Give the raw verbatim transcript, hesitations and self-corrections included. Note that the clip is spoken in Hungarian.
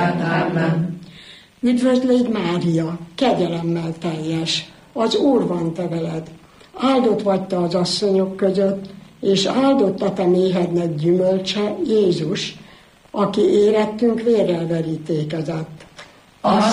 át. Amen. Üdvözlégy Mária, kegyelemmel teljes, az Úr van te veled. Áldott vagy te az asszonyok között, és áldott a te méhednek gyümölcse, Jézus, aki érettünk vérrel verítékezett.